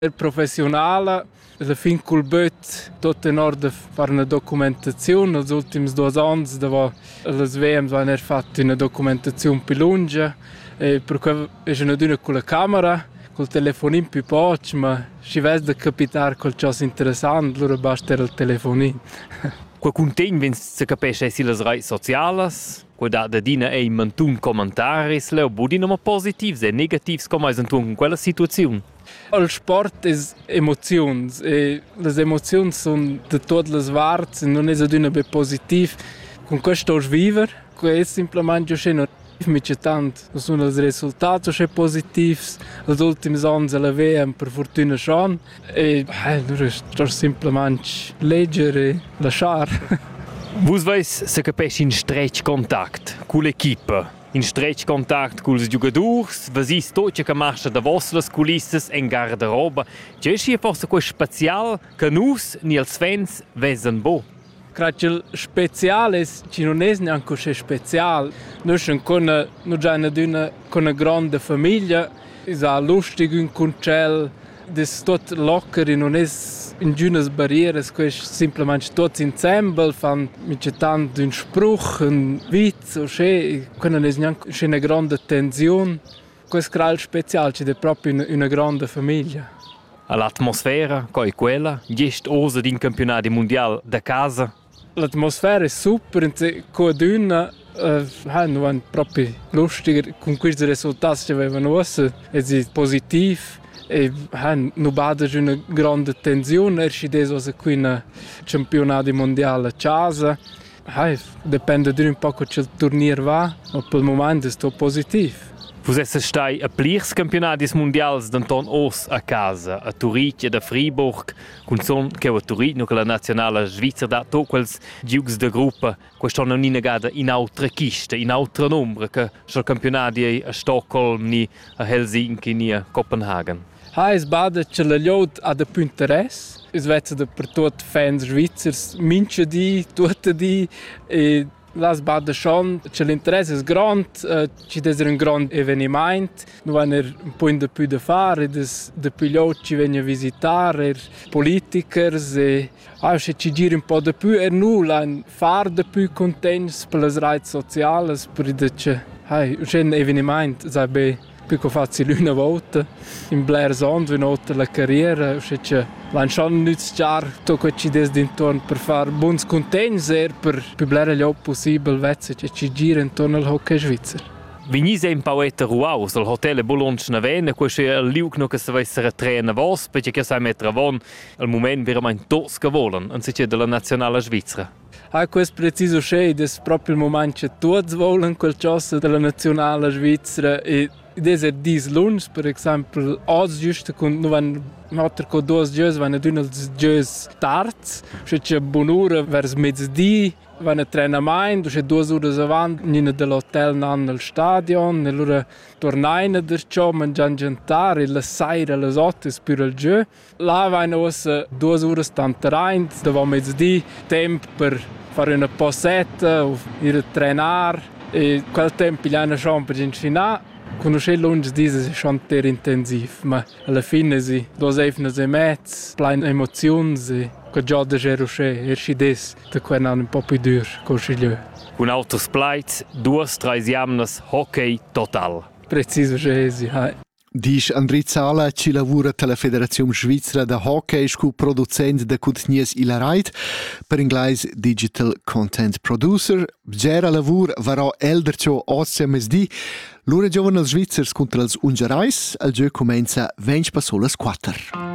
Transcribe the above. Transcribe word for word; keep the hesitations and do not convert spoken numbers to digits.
Il professionale, alla fin col böt, tutto in ordine fare una documentazione. Negli ultimi due anni, dove le V M hanno fatto una documentazione più lunga, e per cui è una con la camera, col telefonino più poco, ma si vede da capitare qualcosa interessante, allora basta il telefonino. Quel contegno wenn si capisce sulle reti sociali, quel da dina è in mantun commentari, le budino ma positivi e negativi come è in quella situazione. Il sport è emozioni e le emozioni sono di tutte le parti, non è una be positiva. Con questo vivere, è semplicemente sceno. Mi c'è tanto, sono i risultati positivi, gli ultimi anni la V M per fortuna schon e eh, è semplicemente leggere e lasciare. Vos veis se capisce in stretch contact con l'equipe, in stretch contact con i giocatori, vesis tutto che marcia da vostre culisse in garderoba. C'è sia forse quel speciale che nus ni als fans vesen bo. Credo che il speciale non è neanche così speciale. Noi siamo con una, con una grande famiglia, è lustigo in concel, è tutto locker, non è in giunas barriere, è semplicemente tutti insieme, fanno tanto un spruch, un witz, o c'è, non è neanche una grande tensione. Questo è il speciale, è proprio una, una grande famiglia. L'atmosfera, che è quella, gest osa di un campionato mondiale da casa. L'atmosfera è super, con una eh, non è proprio lustig, con questi risultati che avevano avuto, è positivo e eh, non c'è una grande tensione, è adesso qui un campionato mondiale a casa. Eh, dipende di un po' come il turniere va, ma per il momento è tutto positivo. Vous stai a plirs campionati mondiali d'Anton Os a casa, a Turin e a Fribourg, con son che a Turin, no che la nazionale svizzera da to quels giugs de gruppa, questo non negata in altre chiste, in altre numere che sul campionati a Stockholm ni a Helsinki ni a Copenhagen. Ha es bada che la liot ha da più interesse. Es vezza da per tutti fans svizzers, mince di, tutte di e las bada schon, che l'interesse è grande, uh, ci deve un grande avvenimento, non hanno un po' di più da fare, di più gli ci vengono a visitare, politikers, e ah, se ci gira un po' di più, e nulla, fare di più contenti per le reti sociali, per che ah, un avvenimento, sai, più che facile una volta, in Blair Zone, una volta la carriera, che l'hanno schon iniziato tutto quello che ci deve intorno per fare buoni contenti e per più Blair gli possibile, che ci gira intorno al hockey svizzero. Venise in Pauetta Ruaus, al hotel Bologna Navena, questo è il liugno che si essere trena vos, perché che sai mettere avon, al momento veramente tots che volen, anziché della nazionale svizzera. Ah, questo preciso c'è, è proprio il momento che tutti vogliono qualcosa della nazionale svizzera e Des è dis lunch, per esempio, oggi giusto con non vanno con due giorni, vanno ad una giorni tards, c'è buon'ora verso mezzodì, vanno a trenamento, c'è due ore avanti, niente dell'hotel non al stadion, e allora tornano da ciò, mangiano giantare, la sera, alle otto, per il gioco. Là vanno due ore stanterrain, dopo mezzodì, tempo per fare una passetta, o ir a trenare, e quel tempo gli hanno schon per infinire. Conoscer lunch dieses è schon ter intensiv, ma alla fine si dos evnes e mezz, plein emozions e quel già da gerusce, er si des, da quel un po' più dur, consiglio. Con autos plaits, due, tre jamnas, hockey total. Preciso scesi, hai. Dice André Zala, che lavora alla Federazione Svizzera da Hockey, scu producente da Cutnies Ilareit, per inglese Digital Content Producer. Gera lavur varò eldercio O M S D. L'ora giovane Svizzers contro els Ungerais, il gioco comincia venti passolas quattro.